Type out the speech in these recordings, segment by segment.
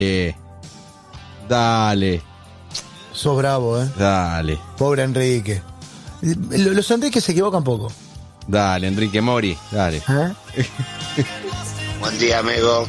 Dale. Sos bravo, Dale. Pobre Enrique. Los Enrique se equivocan poco. Dale, Enrique Mori, dale. Buen día, amigo.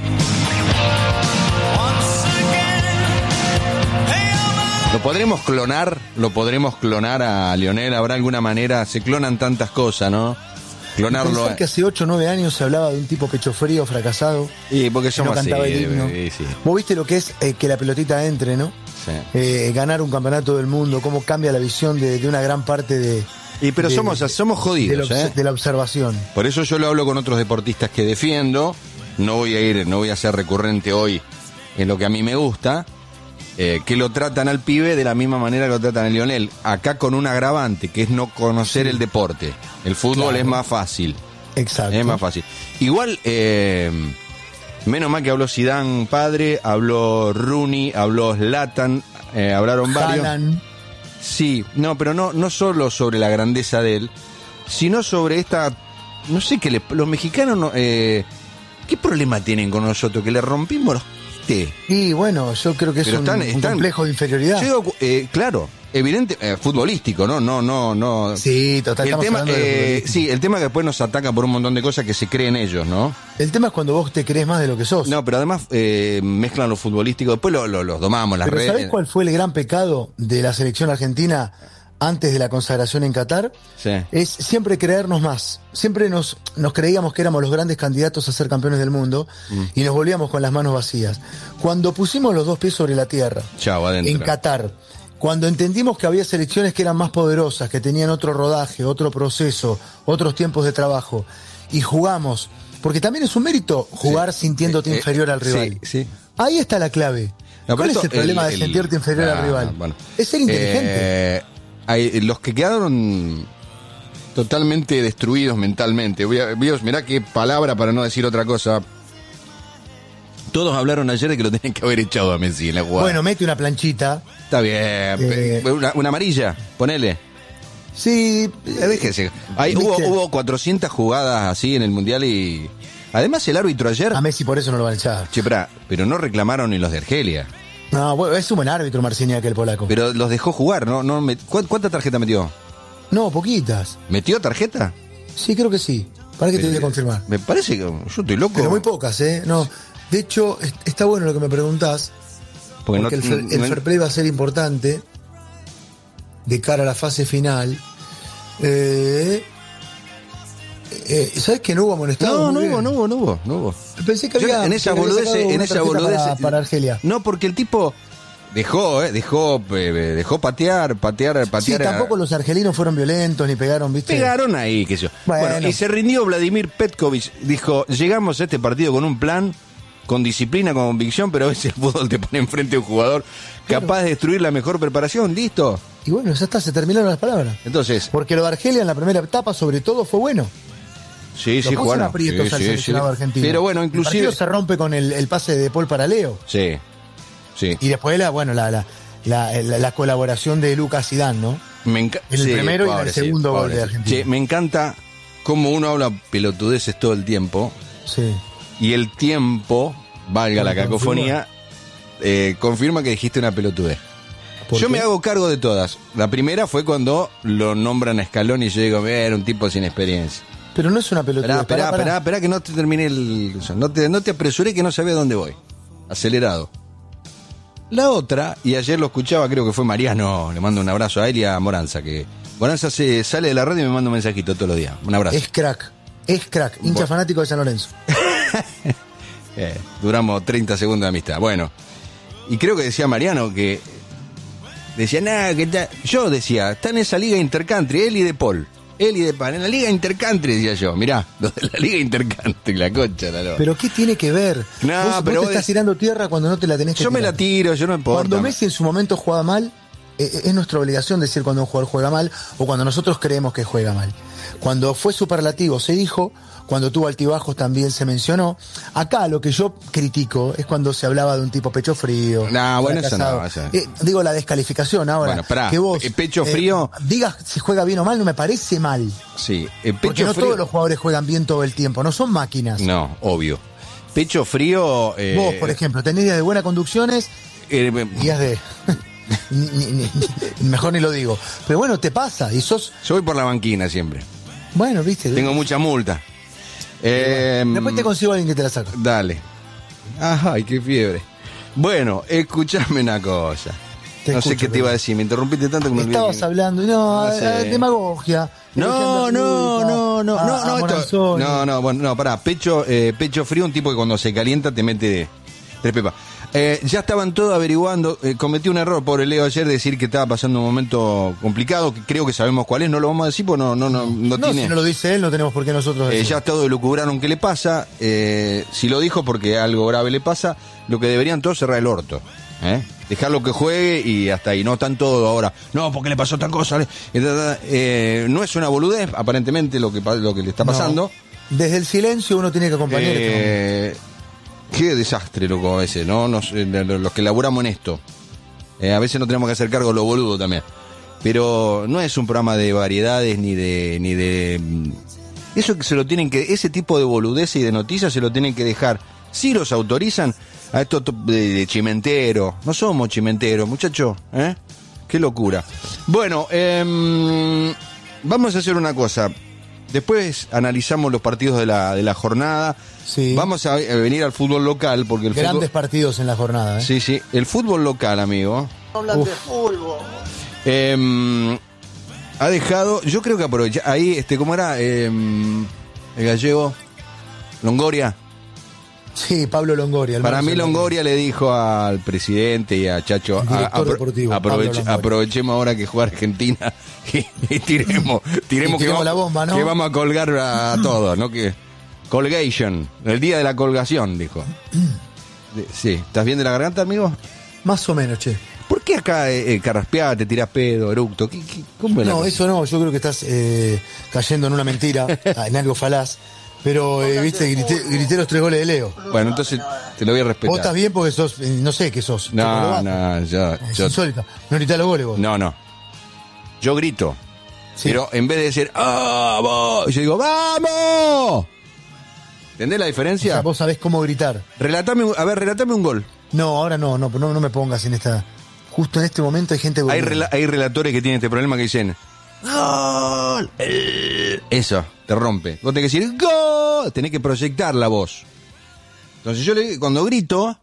¿Lo podremos clonar a Lionel? ¿Habrá alguna manera? Se clonan tantas cosas, ¿no? Clonarlo. Pensar que hace 8 o 9 años se hablaba de un tipo pecho frío, fracasado. Y porque somos no cantaba así. el himno. Sí. Vos viste lo que es que la pelotita entre, ¿no? Sí. Ganar un campeonato del mundo, cómo cambia la visión de una gran parte de... Pero somos jodidos, de la observación. Por eso yo lo hablo con otros deportistas que defiendo. No voy a ser recurrente hoy en lo que a mí me gusta. Que lo tratan al pibe de la misma manera que lo tratan a Lionel. Acá con un agravante, que es no conocer el deporte. El fútbol es más fácil. Exacto. Es más fácil. Igual, menos mal que habló Zidane padre, habló Rooney, habló Zlatan, hablaron varios. Sí, no, pero no solo sobre la grandeza de él, sino sobre esta... No sé, los mexicanos... ¿qué problema tienen con nosotros? Que le rompimos los... Y bueno, yo creo que es un complejo de inferioridad. Claro, evidente, futbolístico, no. Sí, total. El tema es que después nos ataca por un montón de cosas que se creen ellos, ¿no? El tema es cuando vos te crees más de lo que sos. No, pero además mezclan lo futbolístico, después los domamos, las redes. ¿Sabés cuál fue el gran pecado de la selección argentina antes de la consagración en Qatar? Sí. Es siempre creernos más. Siempre nos creíamos que éramos los grandes candidatos a ser campeones del mundo y nos volvíamos con las manos vacías. Cuando pusimos los 2 pies sobre la tierra, en Qatar, cuando entendimos que había selecciones que eran más poderosas, que tenían otro rodaje, otro proceso, otros tiempos de trabajo, y jugamos, porque también es un mérito jugar sintiéndote inferior al rival. Sí. Ahí está la clave. ¿Cuál es el problema de sentirte inferior al rival? Bueno. Es ser inteligente. Los que quedaron totalmente destruidos mentalmente. Mirá qué palabra para no decir otra cosa. Todos hablaron ayer de que lo tenían que haber echado a Messi en la jugada. Bueno, mete una planchita. Está bien. Una amarilla, ponele. Sí. Déjese. Hubo 400 jugadas así en el Mundial y... Además el árbitro ayer... A Messi por eso no lo van a echar. Pero no reclamaron ni los de Argelia. No, bueno, es un buen árbitro Marciniak, el polaco. Pero los dejó jugar, ¿no? ¿Cuánta tarjeta metió? No, poquitas. ¿Metió tarjeta? Sí, creo que sí. Para que te voy a confirmar. Me parece que yo estoy loco. Pero muy pocas, No. De hecho, está bueno lo que me preguntás. Porque el fair play va a ser importante de cara a la fase final. ¿Sabes que no hubo amonestado? No hubo. Pensé que había en esa boludez para Argelia. No, porque el tipo dejó patear. Sí, tampoco los argelinos fueron violentos ni pegaron, ¿viste? Pegaron ahí, qué sé yo. Bueno, y se rindió Vladimir Petkovic. Dijo, llegamos a este partido con un plan, con disciplina, con convicción, pero a veces el fútbol te pone enfrente a un jugador capaz de destruir la mejor preparación. ¿Listo? Y bueno, ya está, se terminaron las palabras. Entonces, porque lo de Argelia en la primera etapa, sobre todo, fue bueno. Sí, jugaron aprietos al seleccionado argentino. Pero bueno, inclusive... El partido se rompe con el pase de Paul para Leo. Sí. Y después la colaboración de Lucas Zidane, ¿no? En el primero y en el segundo gol de Argentina. Sí, me encanta cómo uno habla pelotudeces todo el tiempo. Sí. Y el tiempo, valga la cacofonía, confirma que dijiste una pelotudez. Yo me hago cargo de todas. La primera fue cuando lo nombran a Scaloni y yo digo, era un tipo sin experiencia. Pero no es una pelotudez. Esperá, que no te terminé no te apresuré, que no sabía dónde voy. Acelerado. La otra, y ayer lo escuchaba, creo que fue Mariano, le mando un abrazo a él y a Moranza, que Moranza sale de la radio y me manda un mensajito todos los días. Un abrazo. Es crack, hincha fanático de San Lorenzo. Duramos 30 segundos de amistad. Bueno, y creo que decía Mariano que decía, yo decía, está en esa liga intercountry, él y De Paul. En la liga intercountry, decía yo. Mirá, lo de la liga intercountry, la concha, la loca. ¿Pero qué tiene que ver? Vos te estás tirando tierra cuando no te la tenés que tirar. Yo me la tiro, yo no importa. Cuando Messi en su momento juega mal, es nuestra obligación decir cuando un jugador juega mal o cuando nosotros creemos que juega mal. Cuando fue superlativo se dijo, cuando tuvo altibajos también se mencionó. Acá lo que yo critico es cuando se hablaba de un tipo pecho frío. Eso no. Digo la descalificación ahora. Bueno, que vos pecho frío. Digas si juega bien o mal, no me parece mal. Sí, porque no todos los jugadores juegan bien todo el tiempo, no son máquinas. No, obvio. Pecho frío. Vos, por ejemplo, tenés días de buenas conducciones, días de. Mejor ni lo digo. Pero bueno, te pasa y sos. Yo voy por la banquina siempre. Bueno, viste. Tengo mucha multa. Después te consigo a alguien que te la saca. Dale. Ay, qué fiebre. Bueno, escuchame una cosa. No sé qué te iba a decir, me interrumpiste tanto que me olvidé. Estabas hablando, no, demagogia. No, pará, pecho frío, un tipo que cuando se calienta te mete tres pepas. Ya estaban todos averiguando, cometí un error, pobre Leo, ayer, de decir que estaba pasando un momento complicado, que creo que sabemos cuál es, no lo vamos a decir, porque no tiene... Si no lo dice él, no tenemos por qué nosotros decir. Ya todos elucubraron qué le pasa, si lo dijo porque algo grave le pasa, lo que deberían todos cerrar el orto. Dejarlo que juegue y hasta ahí, no están todos ahora, no, porque le pasó tal cosa, no es una boludez, aparentemente, lo que le está pasando. No. Desde el silencio uno tiene que acompañar. Qué desastre, loco, a veces, ¿no? Los que laburamos en esto, a veces no tenemos que hacer cargo de lo boludo también, pero no es un programa de variedades ni de eso, que se lo tienen que, ese tipo de boludez y de noticias se lo tienen que dejar, si los autorizan, a esto de chimentero. No somos chimenteros, muchachos, qué locura. Bueno, vamos a hacer una cosa. Después analizamos los partidos de la jornada. Sí. Vamos a venir al fútbol local, porque el grandes partidos en la jornada. Sí, el fútbol local, amigo. Hablan de fútbol. Ha dejado, yo creo que aprovecha ahí, ¿cómo era? El gallego Longoria. Sí, Pablo Longoria. Para mí Longoria le dijo al presidente y a Chacho, aprovechemos ahora que juega Argentina y tiremos que vamos, la bomba, ¿no? Que vamos a colgar a todos, ¿no? Que colgation, el día de la colgación, dijo. Sí, ¿estás bien de la garganta, amigo? Más o menos, che. ¿Por qué acá carraspeada, te tirás pedo, eructo? ¿Cómo es la cosa? Eso no, yo creo que estás cayendo en una mentira, en algo falaz. Pero, viste, grité los 3 goles de Leo. Bueno, entonces te lo voy a respetar. Vos estás bien porque sos, no sé qué sos. No, yo... insólita. No gritás los goles vos. No. Yo grito. Sí. Pero en vez de decir, ¡vamos! Yo digo, ¡vamos! ¿Entendés la diferencia? O sea, vos sabés cómo gritar. Relatame un gol. No, ahora no me pongas en esta... Justo en este momento hay gente... Hay relatores que tienen este problema que dicen... ¡Gol! Eso, te rompe. Vos tenés que decir ¡gol! Tenés que proyectar la voz. Entonces yo cuando grito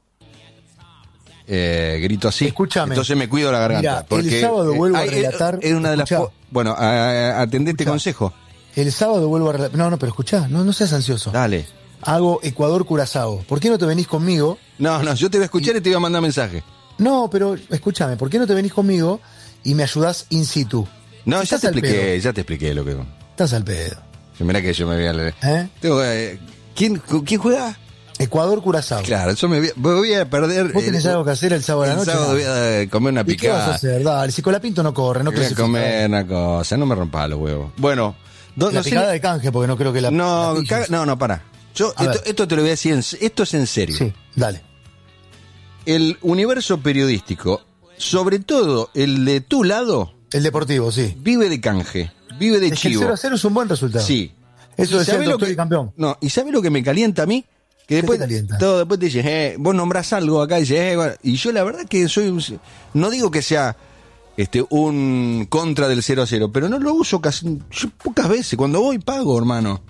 así. Escúchame. Entonces me cuido la garganta. Mirá, porque el sábado vuelvo a relatar. Es una de las... Bueno, atendé este consejo. El sábado vuelvo a relatar. No, pero escuchá, no seas ansioso. Dale. Hago Ecuador-Curazao. ¿Por qué no te venís conmigo? No, yo te voy a escuchar y te voy a mandar mensaje. No, pero escúchame, ¿por qué no te venís conmigo y me ayudás in situ? No, ya te expliqué lo que... Estás al pedo. Mirá que yo me voy a leer. ¿Quién juega? Ecuador-Curazao. Claro, yo me voy a perder... ¿Vos tenés algo que hacer el sábado a la noche? El sábado voy a comer una picada. ¿Qué vas a hacer? Dale, si Colapinto no corre, no crees. Voy a comer una cosa, no me rompas los huevos. Bueno... La picada de canje, porque no creo que la... No, pará. Esto te lo voy a decir, esto es en serio. Sí, dale. El universo periodístico, sobre todo el de tu lado... El deportivo, sí. Vive de canje, vive de chivo. El 0-0 es un buen resultado. Sí. Eso es el campeón. No, ¿y sabes lo que me calienta a mí? Que después después te dices, vos nombrás algo acá y dices, y yo la verdad que no digo que sea un contra del 0-0, pero no lo uso casi, yo pocas veces, cuando voy pago, hermano.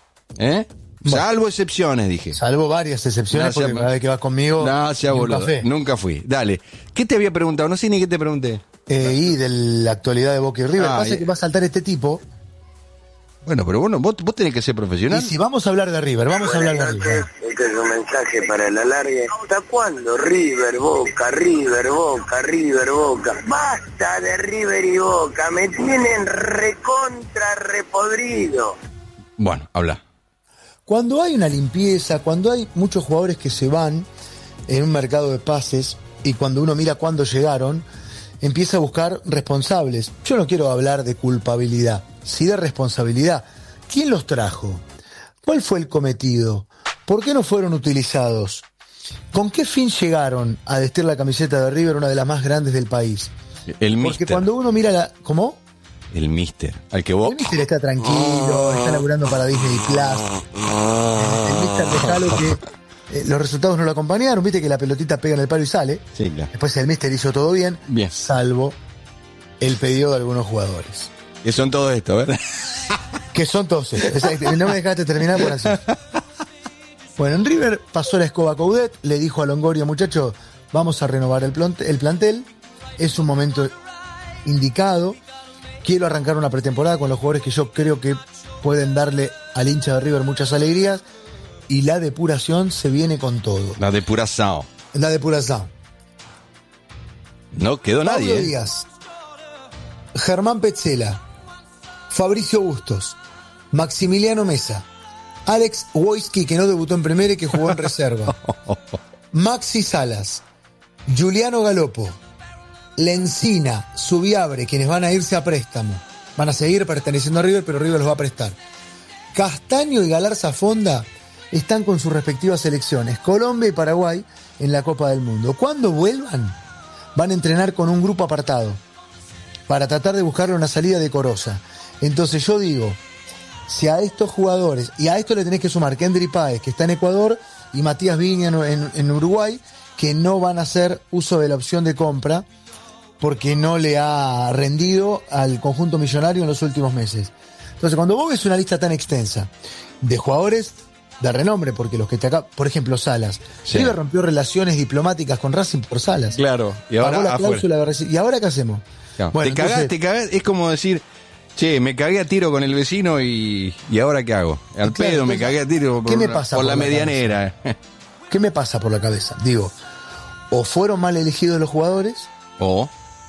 Salvo excepciones, dije. Salvo varias excepciones, porque cada vez que vas conmigo... No, sea boludo, nunca fui. Dale, ¿qué te había preguntado? No sé ni qué te pregunté. Y de la actualidad de Boca y River. Pasa que va a saltar este tipo. Bueno, pero vos tenés que ser profesional. Y si vamos a hablar de River, Este es un mensaje para el alargue. ¿Hasta cuándo? River, Boca, River, Boca, River, Boca. Basta de River y Boca, me tienen recontra repodrido. Bueno, habla. Cuando hay una limpieza, cuando hay muchos jugadores que se van en un mercado de pases y cuando uno mira cuándo llegaron, empieza a buscar responsables. Yo no quiero hablar de culpabilidad, sí de responsabilidad. ¿Quién los trajo? ¿Cuál fue el cometido? ¿Por qué no fueron utilizados? ¿Con qué fin llegaron a vestir la camiseta de River, una de las más grandes del país? El Porque mister. Cuando uno mira ¿Cómo? El mister, al que vos... El mister está tranquilo, está laburando para Disney Plus. El mister dejalo los resultados no lo acompañaron, viste que la pelotita pega en el palo y sale. Sí, claro. Después el míster hizo todo bien, salvo el pedido de algunos jugadores. Que son todos estos, ¿verdad? Que son todos estos. No me dejaste terminar por así. Bueno, en River pasó la escoba a Coudet, le dijo a Longoria, muchachos, vamos a renovar el plantel, es un momento indicado, quiero arrancar una pretemporada con los jugadores que yo creo que pueden darle al hincha de River muchas alegrías, y la depuración se viene con todo. La depuración. No quedó Pablo nadie. Díaz, Germán Petzela, Fabricio Bustos, Maximiliano Mesa, Alex Wojski, que no debutó en primera y que jugó en reserva, Maxi Salas, Juliano Galopo, Lencina, Subiabre, quienes van a irse a préstamo, van a seguir perteneciendo a River, pero River los va a prestar. Castaño y Galarza Fonda están con sus respectivas selecciones, Colombia y Paraguay, en la Copa del Mundo. Cuando vuelvan, van a entrenar con un grupo apartado para tratar de buscarle una salida decorosa. Entonces yo digo, si a estos jugadores, y a esto le tenés que sumar Kendry Páez, que está en Ecuador, y Matías Viña en Uruguay, que no van a hacer uso de la opción de compra porque no le ha rendido al conjunto millonario en los últimos meses. Entonces, cuando vos ves una lista tan extensa de jugadores de renombre, porque los que te acá, por ejemplo, Salas, River rompió relaciones diplomáticas con Racing por Salas. Claro, y ahora pagó la cláusula de ¿y ahora qué hacemos? Claro. Bueno, te cagás, es como decir, che, me cagué a tiro con el vecino y ¿ahora qué hago? Al pedo me cagué a tiro por la medianera. ¿Qué me pasa por la cabeza? Digo, o fueron mal elegidos los jugadores, o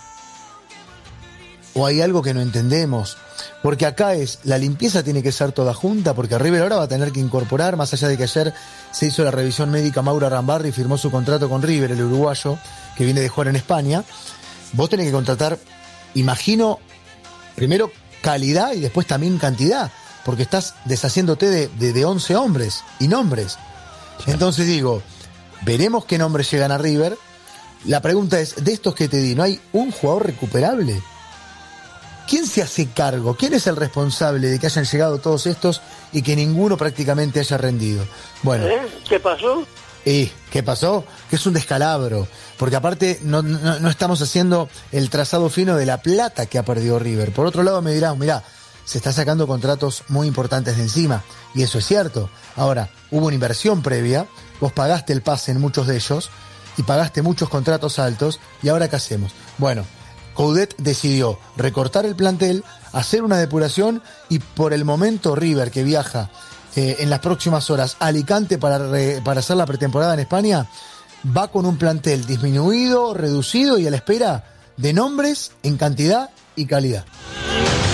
hay algo que no entendemos. Porque acá la limpieza tiene que ser toda junta, porque River ahora va a tener que incorporar, más allá de que ayer se hizo la revisión médica, Mauro Arambarri firmó su contrato con River, el uruguayo, que viene de jugar en España. Vos tenés que contratar, imagino, primero calidad y después también cantidad, porque estás deshaciéndote de 11 hombres y nombres. Sí. Entonces digo, veremos qué nombres llegan a River. La pregunta es, de estos que te di, ¿no hay un jugador recuperable? ¿Quién se hace cargo? ¿Quién es el responsable de que hayan llegado todos estos y que ninguno prácticamente haya rendido? Bueno. ¿Qué pasó? ¿Qué pasó? Que es un descalabro. Porque aparte no estamos haciendo el trazado fino de la plata que ha perdido River. Por otro lado me dirás, mirá, se está sacando contratos muy importantes de encima. Y eso es cierto. Ahora, hubo una inversión previa. Vos pagaste el pase en muchos de ellos y pagaste muchos contratos altos. ¿Y ahora qué hacemos? Bueno, Coudet decidió recortar el plantel, hacer una depuración y por el momento River, que viaja en las próximas horas a Alicante para hacer la pretemporada en España, va con un plantel disminuido, reducido y a la espera de nombres en cantidad y calidad.